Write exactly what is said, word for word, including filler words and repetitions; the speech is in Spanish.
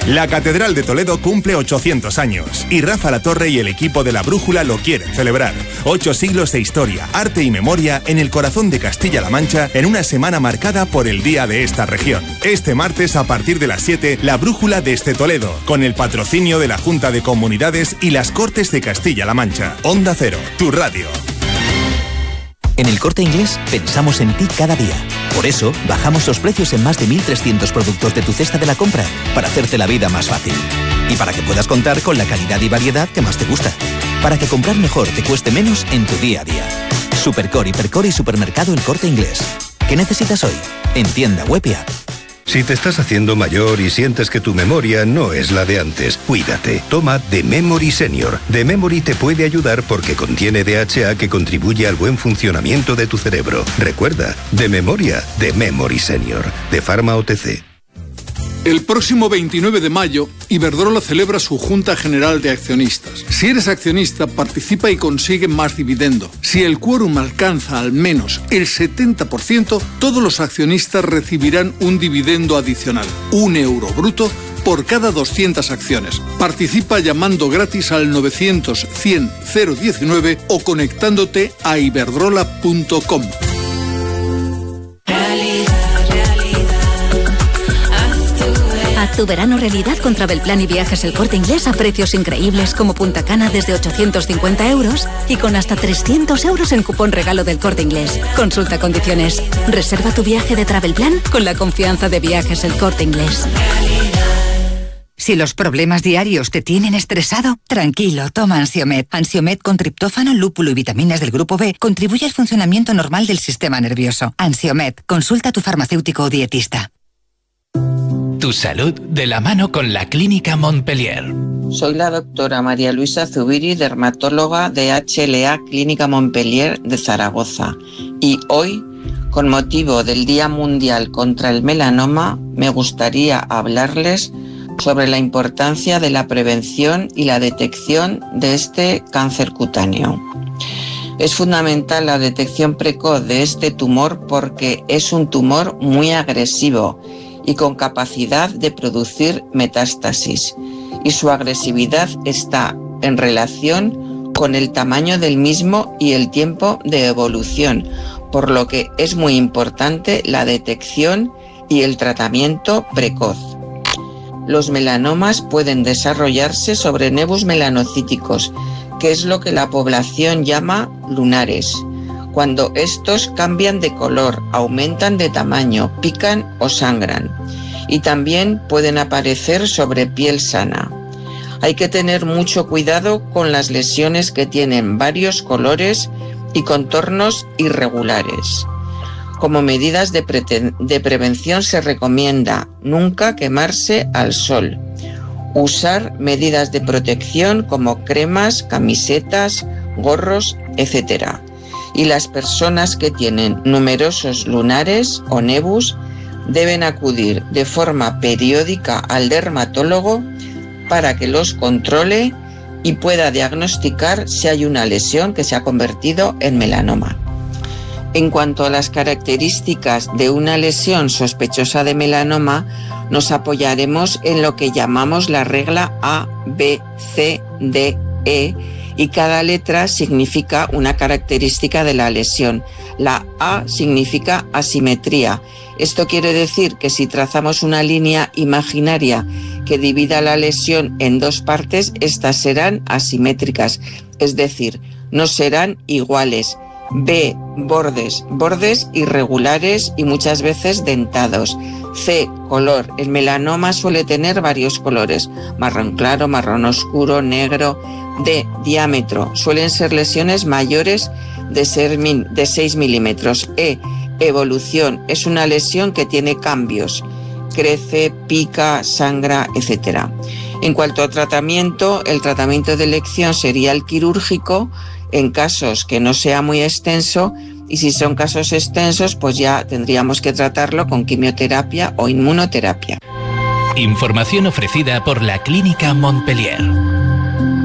La Catedral de Toledo cumple ochocientos años y Rafa La Torre y el equipo de La Brújula lo quieren celebrar. Ocho siglos de historia, arte y memoria en el corazón de Castilla-La Mancha en una semana marcada por el día de esta región. Este martes a partir de las siete, La Brújula desde Toledo, con el patrocinio de la Junta de Comunidades y las Cortes de Castilla-La Mancha. Onda Cero, tu radio. En El Corte Inglés pensamos en ti cada día. Por eso, bajamos los precios en más de mil trescientos productos de tu cesta de la compra, para hacerte la vida más fácil. Y para que puedas contar con la calidad y variedad que más te gusta. Para que comprar mejor te cueste menos en tu día a día. Supercore, Hipercore y Supermercado El Corte Inglés. ¿Qué necesitas hoy? En tienda web y app. Si te estás haciendo mayor y sientes que tu memoria no es la de antes, cuídate. Toma The Memory Senior. The Memory te puede ayudar porque contiene D H A que contribuye al buen funcionamiento de tu cerebro. Recuerda, de memoria, The Memory Senior. De Pharma O T C. El próximo veintinueve de mayo, Iberdrola celebra su Junta General de Accionistas. Si eres accionista, participa y consigue más dividendo. Si el quórum alcanza al menos el setenta por ciento, todos los accionistas recibirán un dividendo adicional, un euro bruto, por cada doscientas acciones. Participa llamando gratis al novecientos cien cero diecinueve o conectándote a iberdrola punto com. Haz tu verano realidad con Travelplan y Viajes El Corte Inglés a precios increíbles como Punta Cana desde ochocientos cincuenta euros y con hasta trescientos euros en cupón regalo del Corte Inglés. Consulta condiciones. Reserva tu viaje de Travelplan con la confianza de Viajes El Corte Inglés. Si los problemas diarios te tienen estresado, tranquilo, toma Ansiomed. Ansiomed con triptófano, lúpulo y vitaminas del grupo B contribuye al funcionamiento normal del sistema nervioso. Ansiomed, consulta a tu farmacéutico o dietista. Tu salud de la mano con la Clínica Montpellier. Soy la doctora María Luisa Zubiri, dermatóloga de H L A Clínica Montpellier de Zaragoza. Y hoy, con motivo del Día Mundial contra el Melanoma, me gustaría hablarles sobre la importancia de la prevención y la detección de este cáncer cutáneo. Es fundamental la detección precoz de este tumor porque es un tumor muy agresivo y con capacidad de producir metástasis, y su agresividad está en relación con el tamaño del mismo y el tiempo de evolución, por lo que es muy importante la detección y el tratamiento precoz. Los melanomas pueden desarrollarse sobre nevus melanocíticos, que es lo que la población llama lunares, cuando estos cambian de color, aumentan de tamaño, pican o sangran. Y también pueden aparecer sobre piel sana. Hay que tener mucho cuidado con las lesiones que tienen varios colores y contornos irregulares. Como medidas de, pre- de prevención se recomienda nunca quemarse al sol, usar medidas de protección como cremas, camisetas, gorros, etcétera. Y las personas que tienen numerosos lunares o nevus deben acudir de forma periódica al dermatólogo para que los controle y pueda diagnosticar si hay una lesión que se ha convertido en melanoma. En cuanto a las características de una lesión sospechosa de melanoma, nos apoyaremos en lo que llamamos la regla A, B, C, D, E, y cada letra significa una característica de la lesión. La A significa asimetría. Esto quiere decir que si trazamos una línea imaginaria que divida la lesión en dos partes, estas serán asimétricas, es decir, no serán iguales. B, bordes, bordes irregulares y muchas veces dentados. C, color. El melanoma suele tener varios colores, marrón claro, marrón oscuro, negro. D, diámetro. Suelen ser lesiones mayores de seis milímetros. E, evolución. Es una lesión que tiene cambios. Crece, pica, sangra, etcétera. En cuanto a tratamiento, el tratamiento de elección sería el quirúrgico en casos que no sea muy extenso, y si son casos extensos, pues ya tendríamos que tratarlo con quimioterapia o inmunoterapia. Información ofrecida por la Clínica Montpellier.